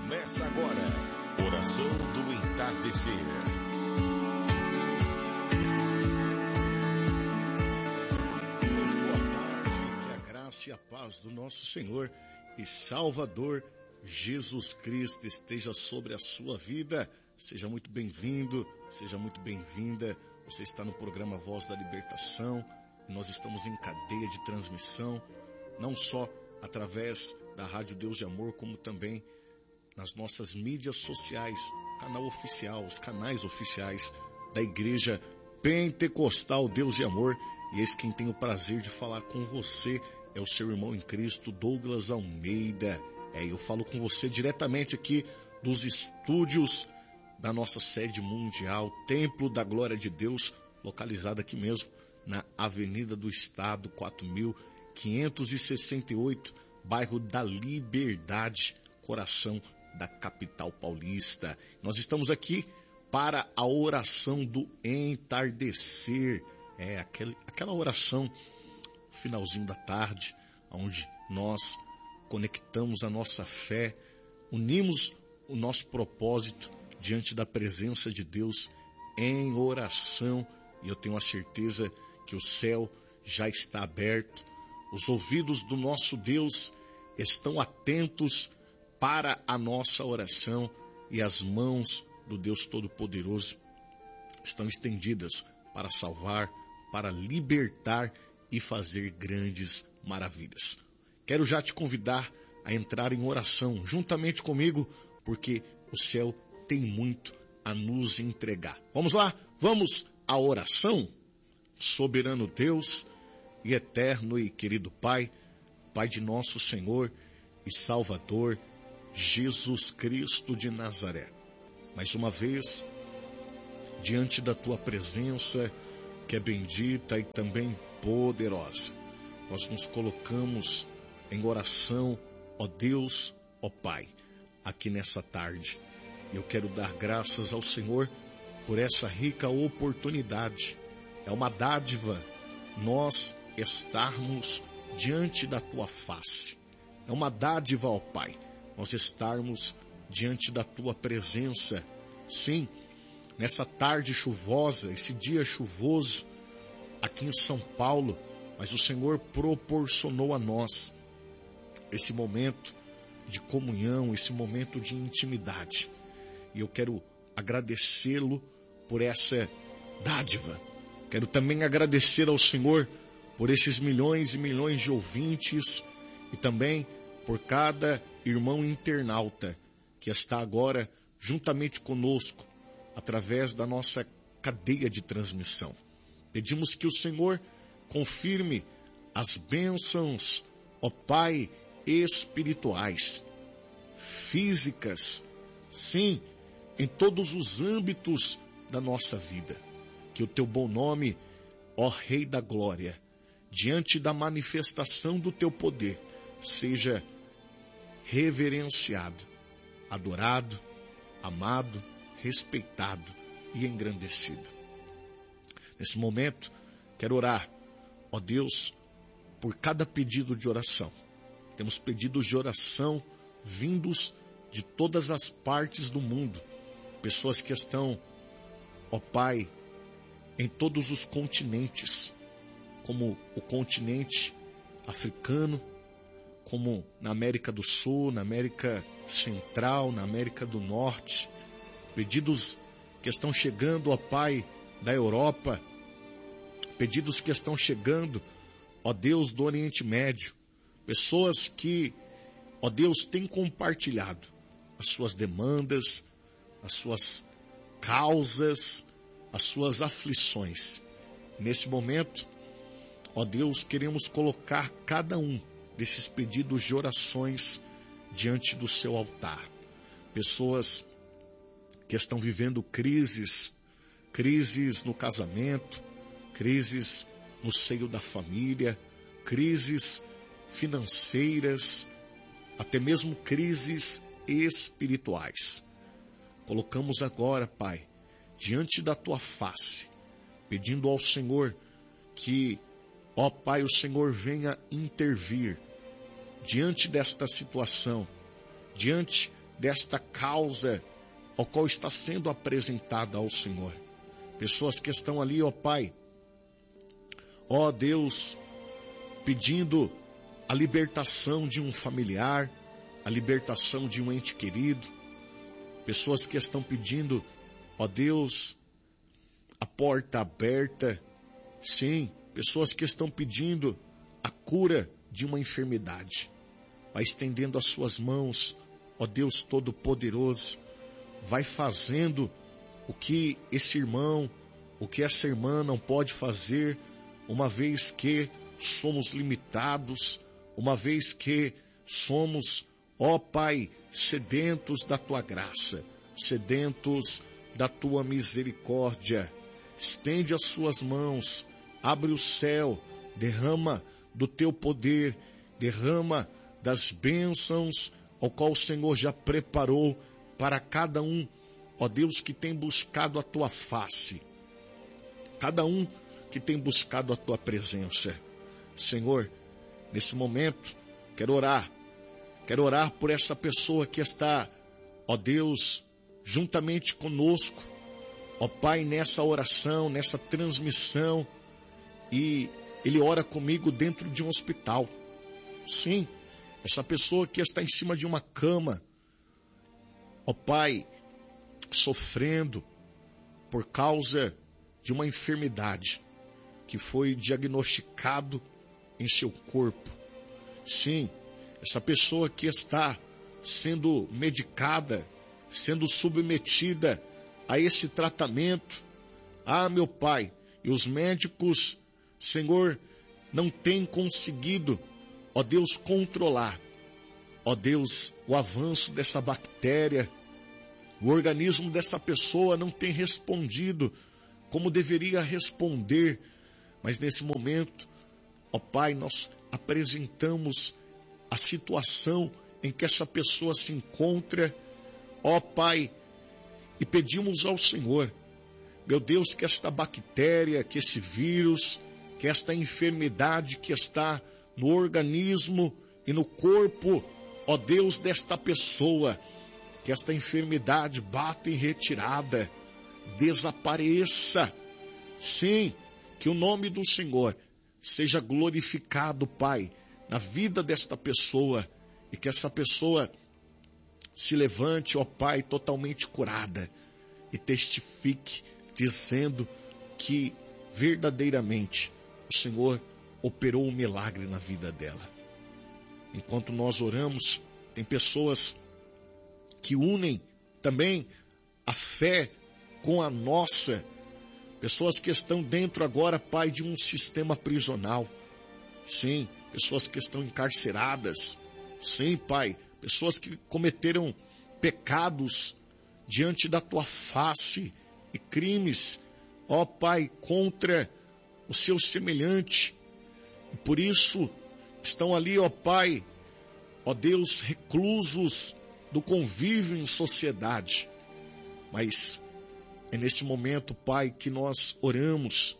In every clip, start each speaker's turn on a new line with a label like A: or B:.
A: Começa agora, Oração do Entardecer.
B: Muito boa tarde, que a graça e a paz do nosso Senhor e Salvador Jesus Cristo esteja sobre a sua vida. Seja muito bem-vindo, seja muito bem-vinda. Você está no programa Voz da Libertação. Nós estamos em cadeia de transmissão, não só através da Rádio Deus de Amor, como também nas nossas mídias sociais, canal oficial, os canais oficiais da Igreja Pentecostal Deus de Amor. E esse quem tem o prazer de falar com você é o seu irmão em Cristo, Douglas Almeida. Eu falo com você diretamente aqui dos estúdios da nossa sede mundial, Templo da Glória de Deus, localizado aqui mesmo na Avenida do Estado, 4568, bairro da Liberdade, coração da capital paulista. Nós estamos aqui para a oração do entardecer. Aquela oração, finalzinho da tarde, onde nós conectamos a nossa fé, unimos o nosso propósito diante da presença de Deus em oração. E eu tenho a certeza que o céu já está aberto, os ouvidos do nosso Deus estão atentos para a nossa oração e as mãos do Deus Todo-Poderoso estão estendidas para salvar, para libertar e fazer grandes maravilhas. Quero já te convidar a entrar em oração juntamente comigo, porque o céu tem muito a nos entregar. Vamos lá? Vamos à oração? Soberano Deus e eterno e querido Pai, Pai de nosso Senhor e Salvador, Jesus Cristo de Nazaré. Mais uma vez, diante da Tua presença, que é bendita e também poderosa, nós nos colocamos em oração, ó Deus, ó Pai, aqui nessa tarde. Eu quero dar graças ao Senhor por essa rica oportunidade. É uma dádiva nós estarmos diante da Tua face. É uma dádiva, ó Pai, nós estarmos diante da Tua presença. Sim, nessa tarde chuvosa, esse dia chuvoso aqui em São Paulo, mas o Senhor proporcionou a nós esse momento de comunhão, esse momento de intimidade. E eu quero agradecê-lo por essa dádiva. Quero também agradecer ao Senhor por esses milhões e milhões de ouvintes e também por cada irmão internauta que está agora juntamente conosco através da nossa cadeia de transmissão. Pedimos que o Senhor confirme as bênçãos, ó Pai, espirituais, físicas, sim, em todos os âmbitos da nossa vida. Que o Teu bom nome, ó Rei da Glória, diante da manifestação do Teu poder, seja reverenciado, adorado, amado, respeitado e engrandecido. Nesse momento, quero orar, ó Deus, por cada pedido de oração. Temos pedidos de oração vindos de todas as partes do mundo. Pessoas que estão, ó Pai, em todos os continentes, como o continente africano, como na América do Sul, na América Central, na América do Norte. Pedidos que estão chegando, ó Pai, da Europa. Pedidos que estão chegando, ó Deus, do Oriente Médio. Pessoas que, ó Deus, têm compartilhado as suas demandas, as suas causas, as suas aflições. Nesse momento, ó Deus, queremos colocar cada um desses pedidos de orações diante do Seu altar. Pessoas que estão vivendo crises no casamento, crises no seio da família, crises financeiras, até mesmo crises espirituais. Colocamos agora, Pai, diante da Tua face, pedindo ao Senhor que, ó Pai, o Senhor venha intervir diante desta situação, diante desta causa ao qual está sendo apresentada ao Senhor. Pessoas que estão ali, ó Pai, ó Deus, pedindo a libertação de um familiar, a libertação de um ente querido. Pessoas que estão pedindo, ó Deus, a porta aberta. Sim, pessoas que estão pedindo a cura de uma enfermidade. Vai estendendo as suas mãos, ó Deus Todo-Poderoso. Vai fazendo o que esse irmão, o que essa irmã não pode fazer, uma vez que somos limitados, uma vez que somos, ó Pai, sedentos da Tua graça, sedentos da Tua misericórdia. Estende as suas mãos, abre o céu, derrama do Teu poder, derrama das bênçãos ao qual o Senhor já preparou para cada um, ó Deus, que tem buscado a Tua face, cada um que tem buscado a Tua presença. Senhor, nesse momento, quero orar por essa pessoa que está, ó Deus, juntamente conosco, ó Pai, nessa oração, nessa transmissão, e ele ora comigo dentro de um hospital. Sim, essa pessoa que está em cima de uma cama, ó Pai, sofrendo por causa de uma enfermidade que foi diagnosticado em seu corpo. Sim, essa pessoa que está sendo medicada, sendo submetida a esse tratamento. Ah, meu Pai, e os médicos, Senhor, não têm conseguido, ó Deus, controlar, ó Deus, o avanço dessa bactéria. O organismo dessa pessoa não tem respondido como deveria responder, mas nesse momento, ó Pai, nós apresentamos a situação em que essa pessoa se encontra, ó Pai, e pedimos ao Senhor, meu Deus, que esta bactéria, que esse vírus, que esta enfermidade que está no organismo e no corpo, ó Deus, desta pessoa, que esta enfermidade bata em retirada, desapareça. Sim, que o nome do Senhor seja glorificado, Pai, na vida desta pessoa, e que essa pessoa se levante, ó Pai, totalmente curada, e testifique, dizendo que verdadeiramente o Senhor operou um milagre na vida dela. Enquanto nós oramos, tem pessoas que unem também a fé com a nossa, pessoas que estão dentro agora, Pai, de um sistema prisional. Sim, pessoas que estão encarceradas. Sim, Pai, pessoas que cometeram pecados diante da Tua face e crimes, ó Pai, contra o seu semelhante. E por isso estão ali, ó Pai, ó Deus, reclusos do convívio em sociedade. Mas é nesse momento, Pai, que nós oramos,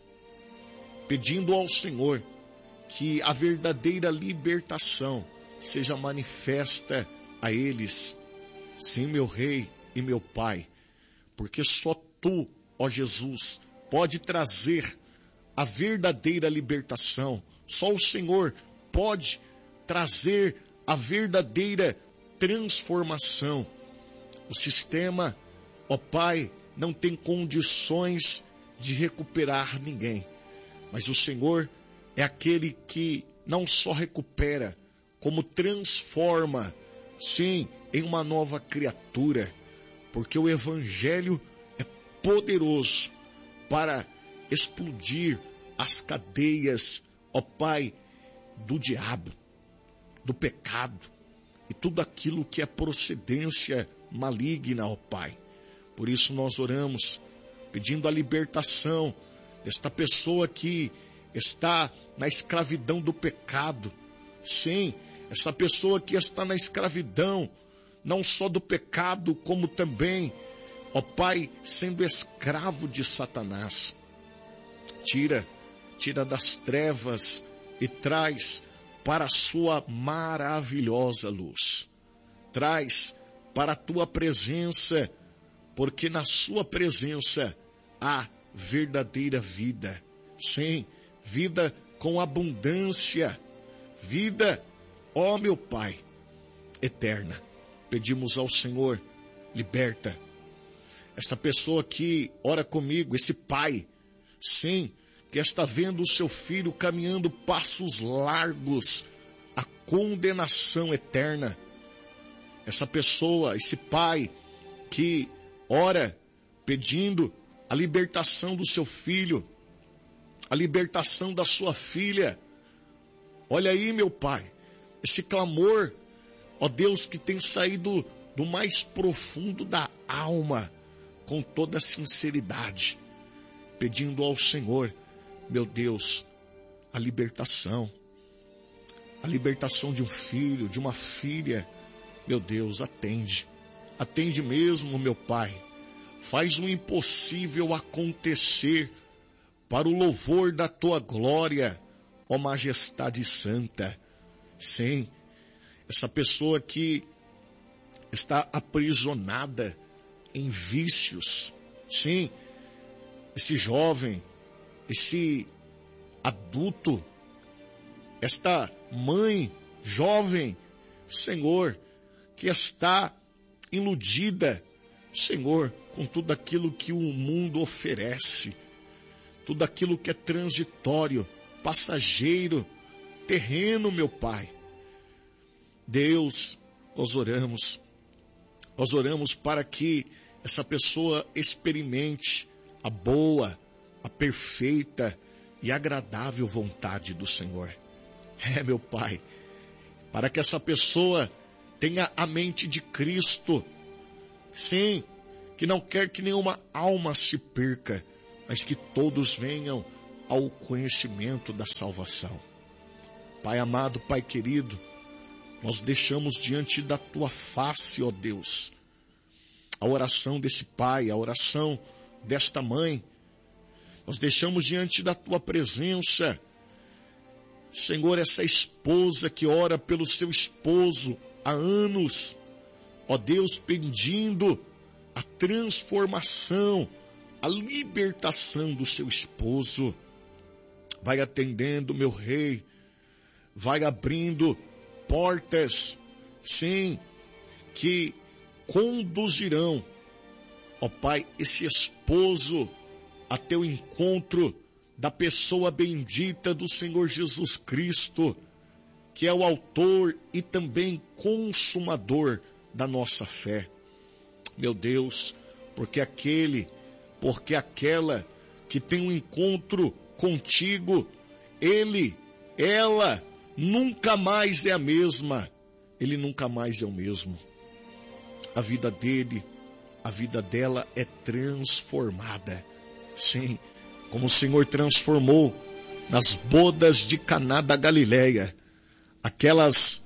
B: pedindo ao Senhor que a verdadeira libertação seja manifesta a eles. Sim, meu Rei e meu Pai, porque só Tu, ó Jesus, pode trazer a verdadeira libertação. Só o Senhor pode trazer a verdadeira transformação. O sistema, ó Pai, não tem condições de recuperar ninguém, mas o Senhor é aquele que não só recupera, como transforma, sim, em uma nova criatura, porque o Evangelho é poderoso para explodir as cadeias, ó Pai, do diabo, do pecado e tudo aquilo que é procedência maligna, ó Pai. Por isso nós oramos, pedindo a libertação desta pessoa que está na escravidão do pecado. Sim, essa pessoa que está na escravidão, não só do pecado, como também, ó Pai, sendo escravo de Satanás. Tira das trevas e traz para a sua maravilhosa luz. Traz para a tua presença, porque na sua presença há verdadeira vida. Sim, vida com abundância, vida, ó meu Pai, eterna. Pedimos ao Senhor, liberta esta pessoa que ora comigo, esse pai, sim, que está vendo o seu filho caminhando passos largos à condenação eterna. Essa pessoa, esse pai que ora pedindo a libertação do seu filho, a libertação da sua filha. Olha aí, meu Pai, esse clamor, ó Deus, que tem saído do mais profundo da alma, com toda sinceridade, pedindo ao Senhor, meu Deus, a libertação de um filho, de uma filha. Meu Deus, atende mesmo, meu Pai, faz o impossível acontecer para o louvor da tua glória, ó Majestade Santa. Sim, essa pessoa que está aprisionada em vícios, sim, esse jovem, esse adulto, esta mãe jovem, Senhor, que está iludida, Senhor, com tudo aquilo que o mundo oferece, tudo aquilo que é transitório, passageiro, terreno, meu Pai. Deus, nós oramos para que essa pessoa experimente a boa, a perfeita e agradável vontade do Senhor. Meu Pai, para que essa pessoa tenha a mente de Cristo, sim, que não quer que nenhuma alma se perca, mas que todos venham ao conhecimento da salvação. Pai amado, Pai querido, nós deixamos diante da tua face, ó Deus, a oração desse pai, a oração desta mãe. Nós deixamos diante da tua presença, Senhor, essa esposa que ora pelo seu esposo há anos, ó Deus, pedindo a transformação, a libertação do seu esposo. Vai atendendo, meu rei, vai abrindo portas, sim, que conduzirão, ó Pai, esse esposo a teu encontro da pessoa bendita do Senhor Jesus Cristo, que é o autor e também consumador da nossa fé. Meu Deus, porque aquela que tem um encontro contigo, ela nunca mais é a mesma, ele nunca mais é o mesmo. A vida dele, a vida dela é transformada. Sim, como o Senhor transformou nas bodas de Caná da Galileia, aquelas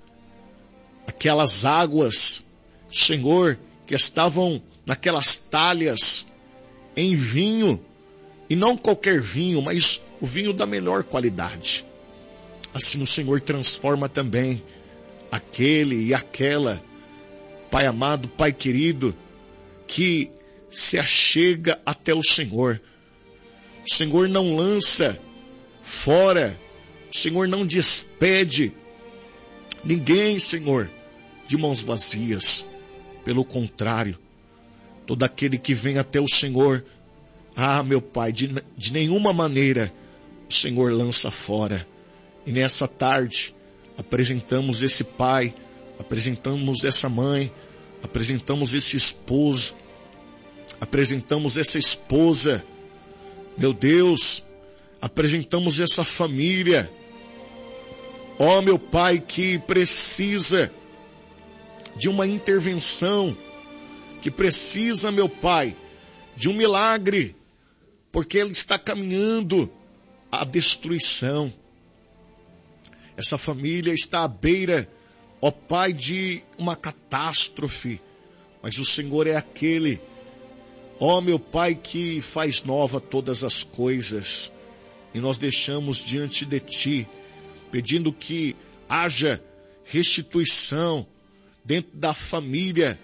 B: águas, Senhor, que estavam naquelas talhas em vinho, e não qualquer vinho, mas o vinho da melhor qualidade. Assim o Senhor transforma também aquele e aquela, Pai amado, Pai querido, que se achega até o Senhor. O Senhor não lança fora, o Senhor não despede ninguém, Senhor, de mãos vazias. Pelo contrário, todo aquele que vem até o Senhor, meu Pai, de nenhuma maneira o Senhor lança fora. E nessa tarde, apresentamos esse pai, apresentamos essa mãe, apresentamos esse esposo, apresentamos essa esposa, meu Deus, apresentamos essa família, ó meu Pai, que precisa de uma intervenção, que precisa, meu Pai, de um milagre, porque ele está caminhando à destruição. Essa família está à beira, ó Pai, de uma catástrofe, mas o Senhor é aquele, ó meu Pai, que faz nova todas as coisas, e nós deixamos diante de Ti, pedindo que haja restituição dentro da família,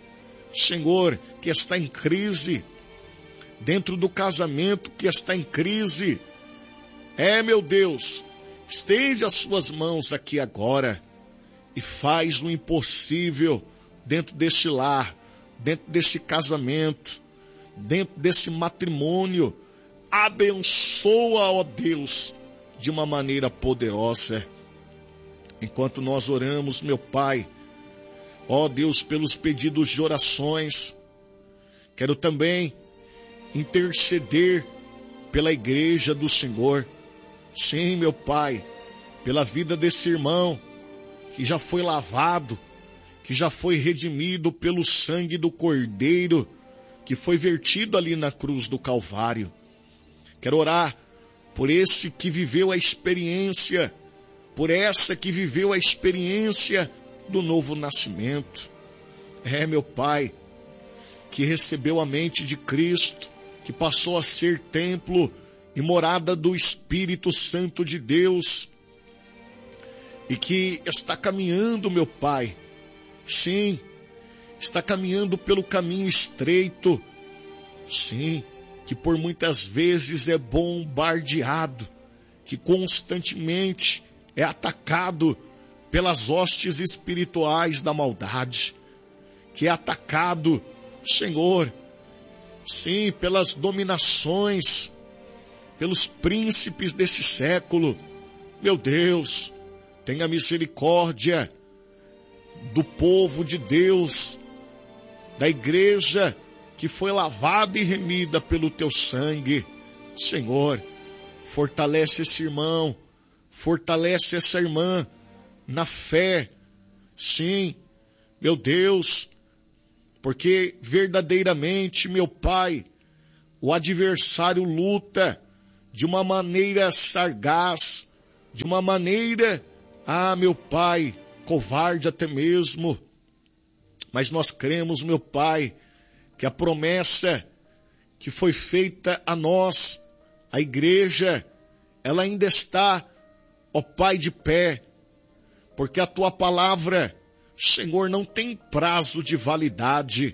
B: Senhor, que está em crise, dentro do casamento que está em crise. Meu Deus, estende as suas mãos aqui agora e faz o impossível dentro desse lar, dentro desse casamento, dentro desse matrimônio. Abençoa, ó Deus, de uma maneira poderosa. Enquanto nós oramos, meu Pai, ó Deus, pelos pedidos de orações, quero também interceder pela igreja do Senhor. Sim, meu Pai, pela vida desse irmão que já foi lavado, que já foi redimido pelo sangue do Cordeiro, que foi vertido ali na cruz do Calvário. Quero orar por esse que viveu a experiência, por essa que viveu a experiência do novo nascimento. Meu Pai, que recebeu a mente de Cristo, que passou a ser templo e morada do Espírito Santo de Deus, e que está caminhando, meu Pai, sim, está caminhando pelo caminho estreito, sim, que por muitas vezes é bombardeado, que constantemente é atacado pelas hostes espirituais da maldade, que é atacado, Senhor, sim, pelas dominações, pelos príncipes desse século. Meu Deus, tenha misericórdia do povo de Deus, da igreja que foi lavada e remida pelo teu sangue. Senhor, fortalece esse irmão, fortalece essa irmã na fé. Sim, meu Deus, porque verdadeiramente, meu Pai, o adversário luta de uma maneira sagaz, de uma maneira, meu Pai, covarde até mesmo. Mas nós cremos, meu Pai, que a promessa que foi feita a nós, a igreja, ela ainda está, ó Pai, de pé, porque a tua palavra, Senhor, não tem prazo de validade.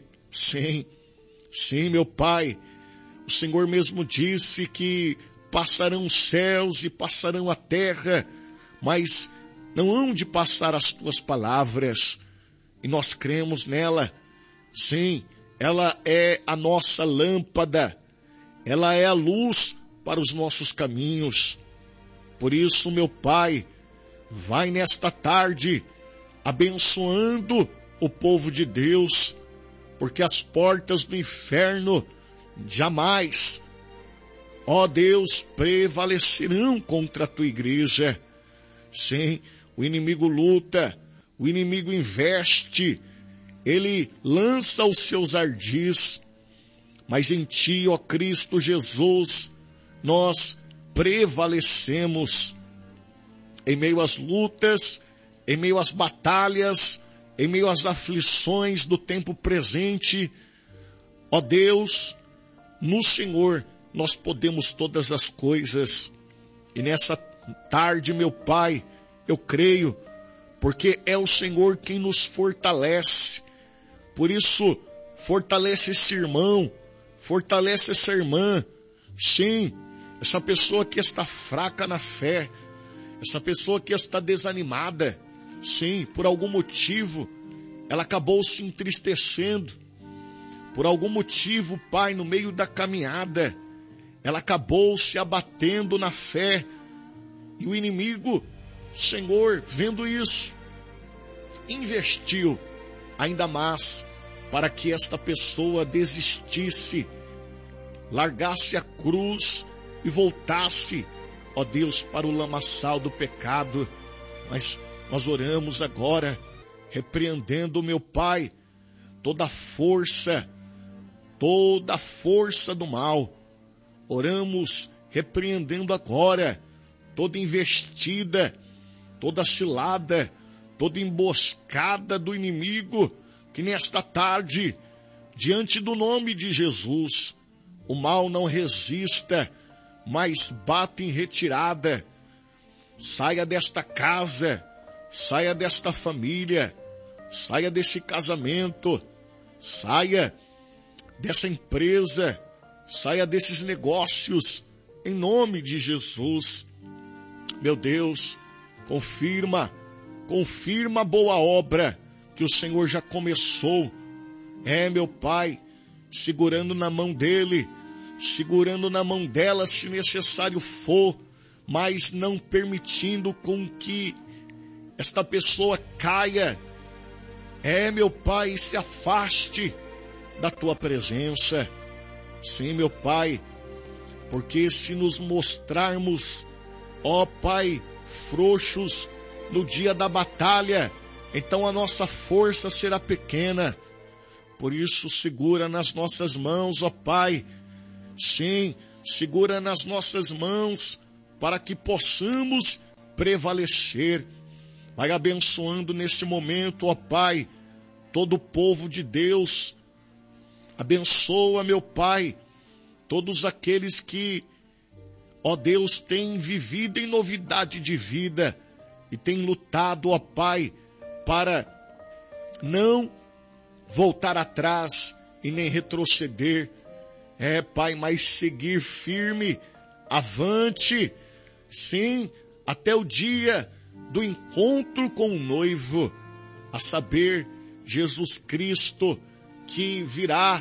B: Sim, meu Pai, o Senhor mesmo disse que passarão os céus e passarão a terra, mas não hão de passar as tuas palavras, e nós cremos nela. Sim, ela é a nossa lâmpada, ela é a luz para os nossos caminhos. Por isso, meu Pai, vai nesta tarde abençoando o povo de Deus, porque as portas do inferno jamais, ó Deus, prevalecerão contra a tua igreja. Sim, o inimigo luta, o inimigo investe, ele lança os seus ardis, mas em ti, ó Cristo Jesus, nós prevalecemos em meio às lutas, em meio às batalhas, em meio às aflições do tempo presente. Ó Deus, no Senhor nós podemos todas as coisas. E nessa tarde, meu Pai, eu creio, porque é o Senhor quem nos fortalece. Por isso, fortalece esse irmão, fortalece essa irmã. Sim, essa pessoa que está fraca na fé, essa pessoa que está desanimada, sim, por algum motivo, ela acabou se entristecendo. Por algum motivo, Pai, no meio da caminhada, ela acabou se abatendo na fé. E o inimigo, Senhor, vendo isso, investiu ainda mais para que esta pessoa desistisse, largasse a cruz e voltasse, ó Deus, para o lamaçal do pecado. Mas nós oramos agora, repreendendo, meu Pai, toda a força do mal. Oramos repreendendo agora toda investida, toda cilada, toda emboscada do inimigo, que nesta tarde, diante do nome de Jesus, o mal não resista, mas bate em retirada. Saia desta casa, saia desta família, saia desse casamento, saia dessa empresa, saia desses negócios, em nome de Jesus. Meu Deus, confirma a boa obra que o Senhor já começou. Meu Pai, segurando na mão dele, segurando na mão dela, se necessário for, mas não permitindo com que esta pessoa caia. Meu Pai, se afaste da tua presença. Sim, meu Pai, porque se nos mostrarmos, ó Pai, frouxos no dia da batalha, então a nossa força será pequena. Por isso, segura nas nossas mãos, ó Pai. Sim, segura nas nossas mãos para que possamos prevalecer. Vai abençoando nesse momento, ó Pai, todo o povo de Deus. Abençoa, meu Pai, todos aqueles que, ó Deus, têm vivido em novidade de vida e têm lutado, ó Pai, para não voltar atrás e nem retroceder. Pai, mas seguir firme, avante, sim, até o dia do encontro com o noivo, a saber, Jesus Cristo, que virá,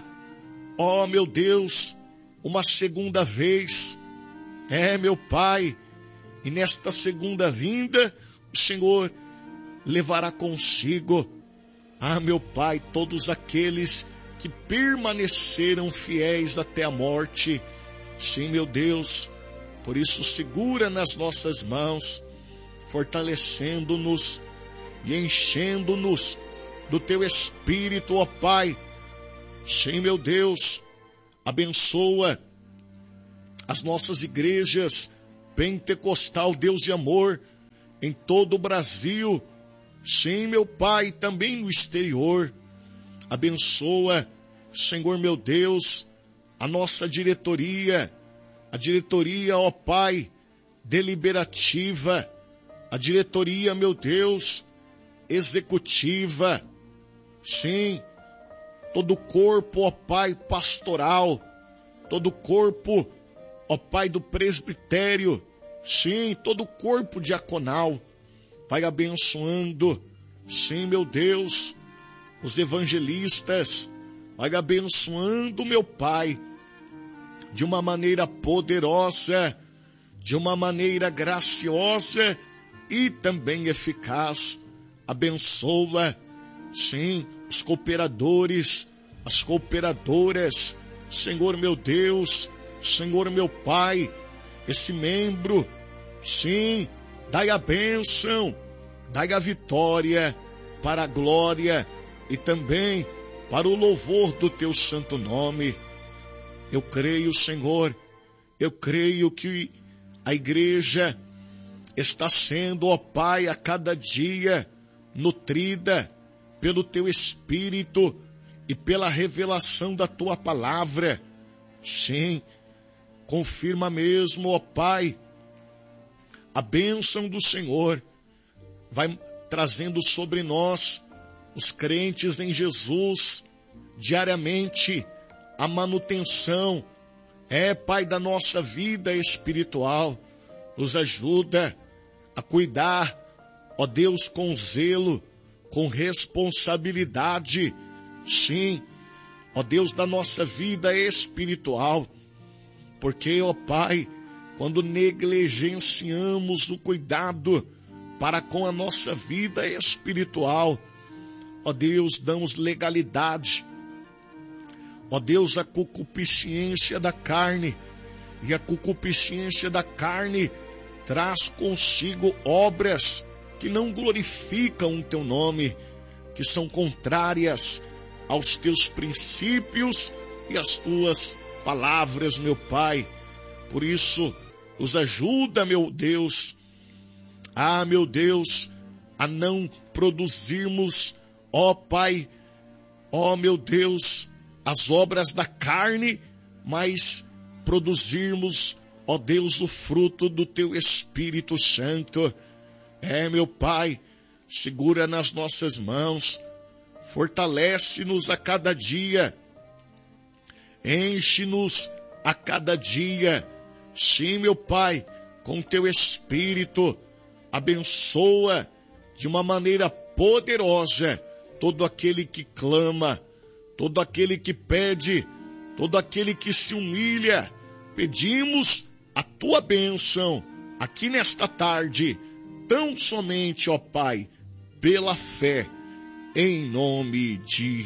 B: ó meu Deus, uma segunda vez. Meu Pai, e nesta segunda vinda, o Senhor levará consigo, meu Pai, todos aqueles que permaneceram fiéis até a morte. Sim, meu Deus, por isso segura nas nossas mãos, fortalecendo-nos e enchendo-nos do Teu Espírito, ó Pai. Sim, meu Deus, abençoa as nossas igrejas pentecostal, Deus de amor, em todo o Brasil. Sim, meu Pai, também no exterior. Abençoa, Senhor meu Deus, a nossa diretoria, ó Pai, deliberativa, a diretoria, meu Deus, executiva. Sim, todo o corpo, ó Pai, pastoral, todo o corpo, ó Pai, do presbitério, sim, todo o corpo diaconal. Vai abençoando, sim, meu Deus, os evangelistas. Vai abençoando, meu Pai, de uma maneira poderosa, de uma maneira graciosa e também eficaz. Abençoa, sim, os cooperadores, as cooperadoras, Senhor meu Deus, Senhor meu Pai, esse membro, sim, dai a bênção, dai a vitória para a glória e também para o louvor do Teu santo nome. Eu creio, Senhor, eu creio que a igreja está sendo, ó Pai, a cada dia nutrida pelo Teu Espírito e pela revelação da Tua palavra. Sim, confirma mesmo, ó Pai, a bênção do Senhor vai trazendo sobre nós, os crentes em Jesus, diariamente, a manutenção, Pai, da nossa vida espiritual. Nos ajuda a cuidar, ó Deus, com zelo, com responsabilidade, sim, ó Deus, da nossa vida espiritual. Porque, ó Pai, quando negligenciamos o cuidado para com a nossa vida espiritual, ó Deus, damos legalidade, ó Deus, à concupiscência da carne, e a concupiscência da carne traz consigo obras que não glorificam o Teu nome, que são contrárias aos Teus princípios e às Tuas palavras, meu Pai. Por isso, nos ajuda, meu Deus, meu Deus, a não produzirmos, ó Pai, ó meu Deus, as obras da carne, mas produzirmos, ó Deus, o fruto do Teu Espírito Santo. Meu Pai, segura nas nossas mãos, Fortalece-nos a cada dia. Enche-nos a cada dia. Sim, meu Pai, com teu Espírito, abençoa de uma maneira poderosa todo aquele que clama, todo aquele que pede, todo aquele que se humilha. Pedimos a tua bênção aqui nesta tarde, tão somente, ó Pai, pela fé, em nome de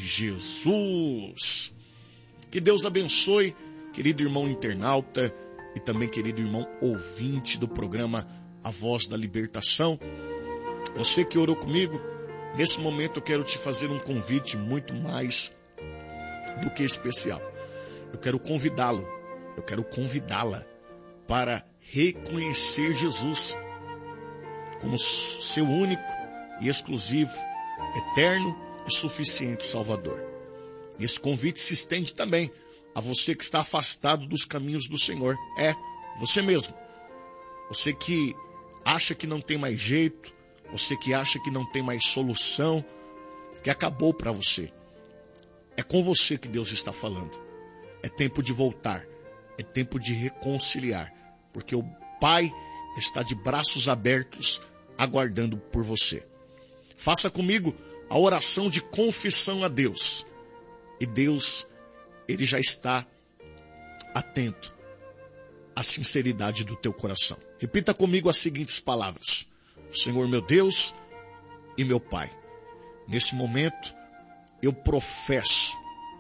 B: Jesus. Que Deus abençoe, querido irmão internauta e também querido irmão ouvinte do programa A Voz da Libertação. Você que orou comigo, nesse momento eu quero te fazer um convite muito mais do que especial. Eu quero convidá-lo, eu quero convidá-la para reconhecer Jesus como seu único e exclusivo, eterno e suficiente Salvador. E esse convite se estende também a você que está afastado dos caminhos do Senhor. Você mesmo. Você que acha que não tem mais jeito, você que acha que não tem mais solução, que acabou para você. É com você que Deus está falando. É tempo de voltar, é tempo de reconciliar, porque o Pai está de braços abertos aguardando por você. Faça comigo a oração de confissão a Deus. E Deus, Ele já está atento à sinceridade do teu coração. Repita comigo as seguintes palavras. Senhor meu Deus e meu Pai, nesse momento eu professo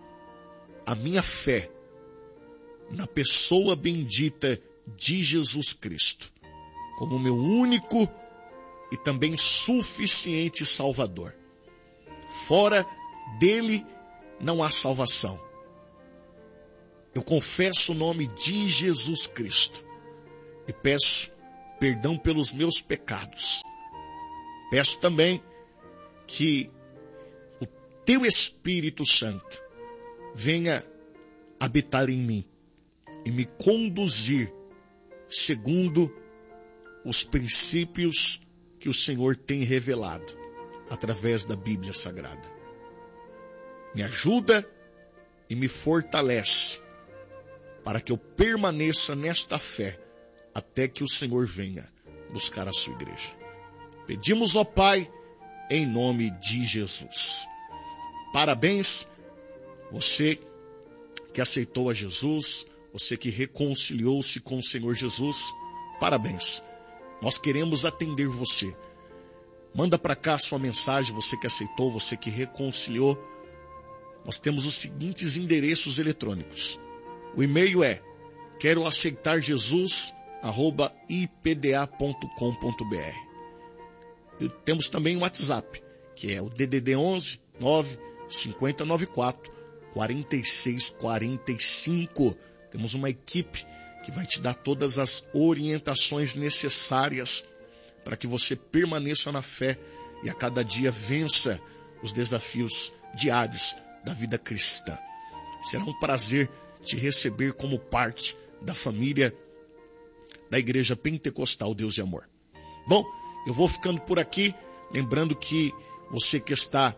B: a minha fé na pessoa bendita de Jesus Cristo, como meu único e também suficiente Salvador. Fora dele não há salvação. Eu confesso o nome de Jesus Cristo e peço perdão pelos meus pecados. Peço também que o teu Espírito Santo venha habitar em mim e me conduzir segundo os princípios que o Senhor tem revelado através da Bíblia Sagrada. Me ajuda e me fortalece para que eu permaneça nesta fé até que o Senhor venha buscar a sua igreja. Pedimos, ó Pai, em nome de Jesus. Parabéns, você que aceitou a Jesus, você que reconciliou-se com o Senhor Jesus, parabéns. Nós queremos atender você. Manda para cá a sua mensagem, você que aceitou, você que reconciliou. Nós temos os seguintes endereços eletrônicos. O e-mail é queroaceitarjesus@ipda.com.br. E temos também o WhatsApp, que é o DDD 11 9 5094 4645. Temos uma equipe que vai te dar todas as orientações necessárias para que você permaneça na fé e a cada dia vença os desafios diários da vida cristã. Será um prazer te receber como parte da família da Igreja Pentecostal Deus e Amor. Bom, eu vou ficando por aqui, lembrando que você que está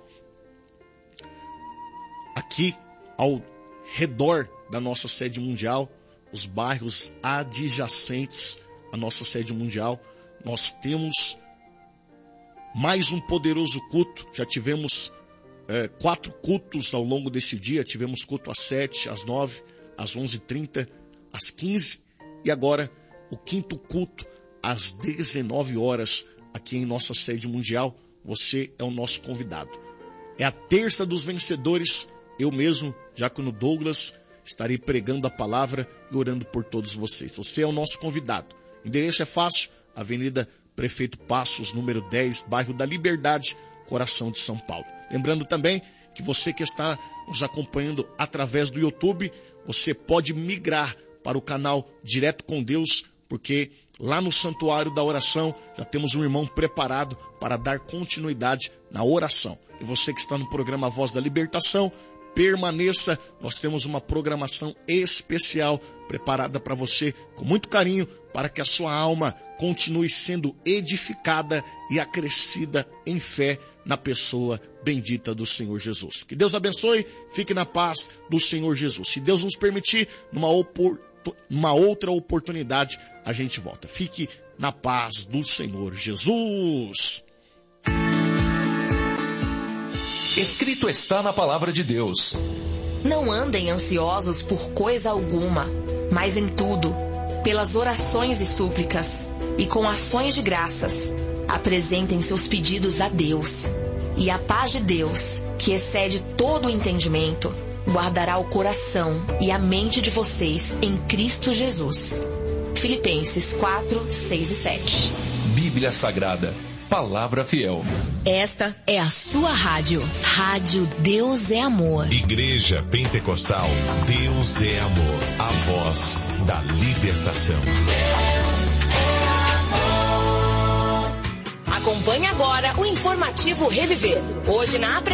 B: aqui ao redor da nossa sede mundial, os bairros adjacentes à nossa sede mundial, nós temos mais um poderoso culto. Já tivemos 4 cultos ao longo desse dia. Tivemos culto às 7, às 9, às 11h30, às 15 e agora o 5º culto às 19 horas aqui em nossa sede mundial. Você é o nosso convidado. É a terça dos vencedores. Eu mesmo, Diácono Douglas, estarei pregando a palavra e orando por todos vocês. Você é o nosso convidado. O endereço é fácil, Avenida Prefeito Passos, número 10, bairro da Liberdade, coração de São Paulo. Lembrando também que você que está nos acompanhando através do YouTube, você pode migrar para o canal Direto com Deus, porque lá no Santuário da Oração já temos um irmão preparado para dar continuidade na oração. E você que está no programa Voz da Libertação, permaneça, nós temos uma programação especial preparada para você com muito carinho, para que a sua alma continue sendo edificada e acrescida em fé na pessoa bendita do Senhor Jesus. Que Deus abençoe, fique na paz do Senhor Jesus. Se Deus nos permitir, numa outra oportunidade, a gente volta. Fique na paz do Senhor Jesus.
C: Escrito está na palavra de Deus:
D: não andem ansiosos por coisa alguma, mas em tudo, pelas orações e súplicas, e com ações de graças, apresentem seus pedidos a Deus. E a paz de Deus, que excede todo o entendimento, guardará o coração e a mente de vocês em Cristo Jesus. Filipenses 4, 6 e 7.
C: Bíblia Sagrada, palavra fiel.
D: Esta é a sua rádio. Rádio Deus é Amor.
A: Igreja Pentecostal Deus é Amor. A voz da libertação.
D: Acompanhe agora o informativo Reviver. Hoje na